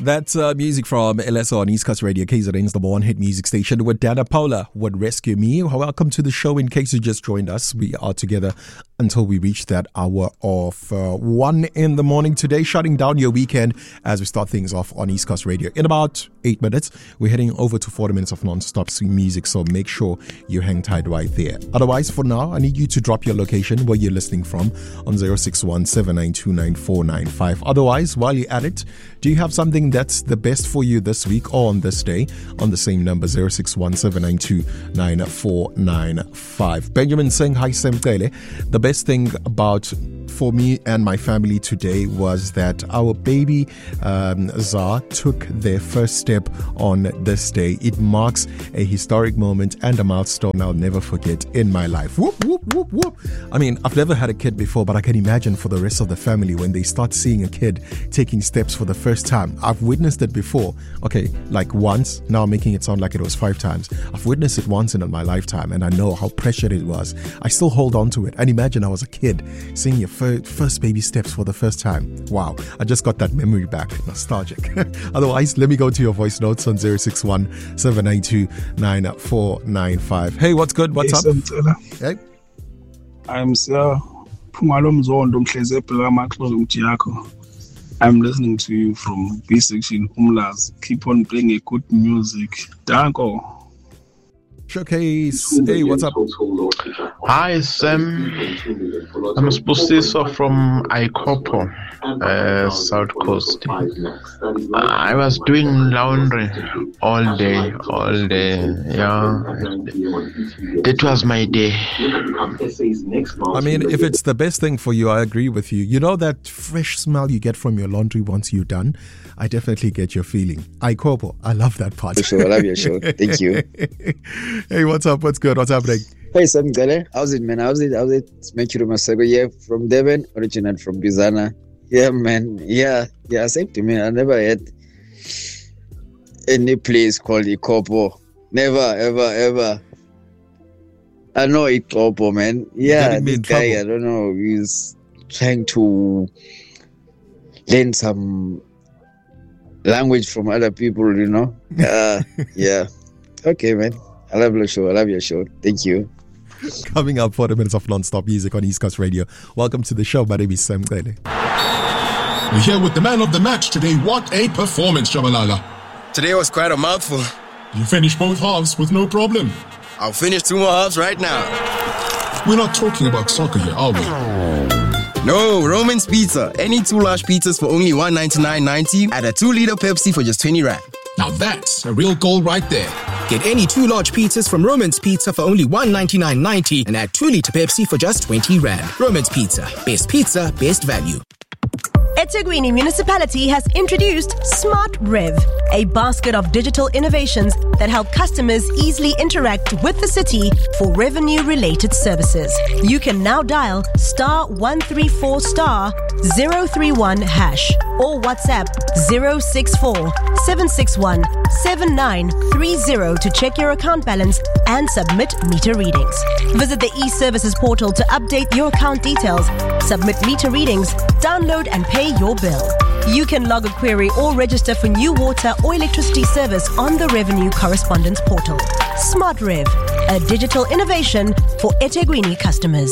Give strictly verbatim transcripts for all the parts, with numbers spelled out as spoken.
That's uh, music from Eleso on East Coast Radio, K Z N's number one hit music station, with Dana Paula would Rescue Me. Welcome to the show. In case you just joined us, we are together until we reach that hour of uh, one in the morning today, shutting down your weekend as we start things off on East Coast Radio. In about eight minutes, we're heading over to forty minutes of non-stop swing music, so make sure you hang tight right there. Otherwise, for now, I need you to drop your location where you're listening from on zero six one, seven nine two, nine four nine five. Otherwise, while you're at it, do you have something that's the best for you this week or on this day? On the same number, zero six one, seven nine two, nine four nine five. Benjamin saying, hi Semtele. The best thing about for me and my family today was that our baby um, Zah took their first step on this day. It marks a historic moment and a milestone I'll never forget in my life. Whoop, whoop, whoop, whoop. I mean, I've never had a kid before, but I can imagine for the rest of the family when they start seeing a kid taking steps for the first time. I've witnessed it before. Okay, like once, now I'm making it sound like it was five times. I've witnessed it once in my lifetime, and I know how precious it was. I still hold on to it. And imagine I was a kid seeing your first First baby steps for the first time. Wow, I just got that memory back. Nostalgic. Otherwise, let me go to your voice notes on zero six one, seven nine two, nine four nine five. Hey, what's good? What's hey, up? Samtela. Hey. I'm Sir Pungalo Mzondo Mhleze Pelama Mtiako. I'm listening to you from B section Umlas. Keep on playing a good music. Danko. Showcase. Hey, what's up? Hi, Sam. I'm Spustiso from Ikopo, uh, South Coast. I was doing laundry all day, all day. Yeah, that was my day. I mean, if it's the best thing for you, I agree with you. You know that fresh smell you get from your laundry once you're done? I definitely get your feeling. Ikopo, I love that part. Sure, I love your show. Thank you. Hey, what's up? What's good? What's happening? Hey, Sam Gale. How's it, man? How's it? How's it? It's Mercury Masego. Yeah, from Devon, originated from Bizana. Yeah, man. Yeah, yeah. Same to me. I never had any place called Ikopo. Never, ever, ever. I know Ikopo, man. Yeah, this guy, trouble. I don't know. He's trying to learn some language from other people, you know. Uh, yeah. Okay, man. I love your show. I love your show. Thank you. Coming up, forty minutes of non-stop music on East Coast Radio. Welcome to the show. My name is Sam Gale. We're here with the man of the match today. What a performance, Shabalala. Today was quite a mouthful. You finished both halves with no problem. I'll finish two more halves right now. We're not talking about soccer here, are we? No, Roman's Pizza. Any two large pizzas for only one ninety-nine ninety and a two liter Pepsi for just twenty rand. Now that's a real goal right there. Get any two large pizzas from Roman's Pizza for only one ninety-nine ninety and add two liter Pepsi for just twenty rand. Roman's Pizza. Best pizza, best value. eThekwini Municipality has introduced Smart Rev, a basket of digital innovations that help customers easily interact with the city for revenue-related services. You can now dial star one three four star zero three one hash or WhatsApp zero six four, seven six one, seven nine three zero to check your account balance and submit meter readings. Visit the e-services portal to update your account details, submit meter readings, download and pay your bill. You can log a query or register for new water or electricity service on the Revenue Correspondence portal. Smart Rev, a digital innovation for eThekwini customers.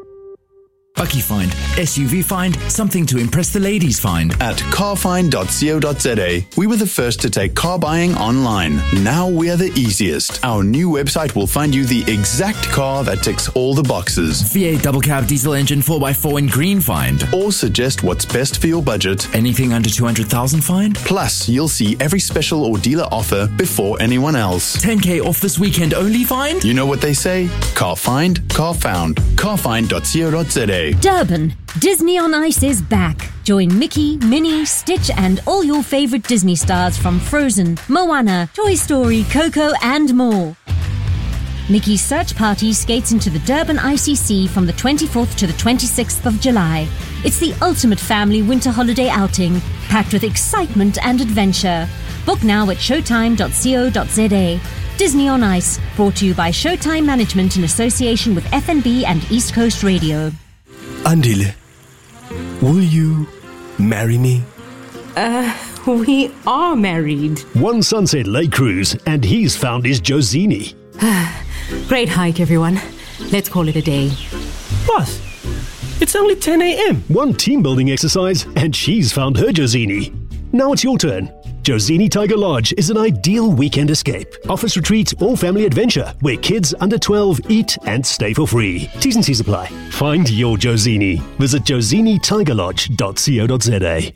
Bucky Find, S U V Find, something to impress the ladies find. At car find dot co dot za, we were the first to take car buying online. Now we are the easiest. Our new website will find you the exact car that ticks all the boxes. V eight double cab diesel engine four by four in green find. Or suggest what's best for your budget. Anything under two hundred thousand find. Plus, you'll see every special or dealer offer before anyone else. ten K off this weekend only find. You know what they say? Car find, car found. car find dot co dot za. Durban, Disney on Ice is back. Join Mickey, Minnie, Stitch and all your favourite Disney stars from Frozen, Moana, Toy Story, Coco and more. Mickey's Search Party skates into the Durban I C C from the twenty-fourth to the twenty-sixth of July. It's the ultimate family winter holiday outing, packed with excitement and adventure. Book now at showtime dot co dot za. Disney on Ice, brought to you by Showtime Management in association with F N B and East Coast Radio. Andile, will you marry me? Uh, We are married. One Sunset Lake Cruise, and he's found his Josini. Great hike, everyone. Let's call it a day. Boss, it's only ten a.m. One team building exercise, and she's found her Josini. Now it's your turn. Josini Tiger Lodge is an ideal weekend escape, office retreat, or family adventure where kids under twelve eat and stay for free. T's and C's apply. Find your Josini. Visit josini tiger lodge dot co dot za.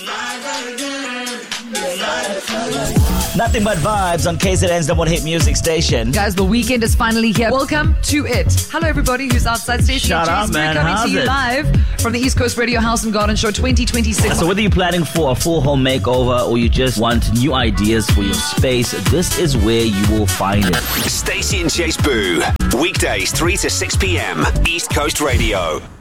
Nothing but vibes on K Z N's number one hit music station. Guys, the weekend is finally here. Welcome to it. Hello, everybody who's outside. Stacey Shut and up, Jason, man. we're coming How's to you it? live from the East Coast Radio House and Garden Show twenty twenty-six. So whether you're planning for a full home makeover or you just want new ideas for your space, this is where you will find it. Stacey and Chase Boo. Weekdays three to six p.m. East Coast Radio.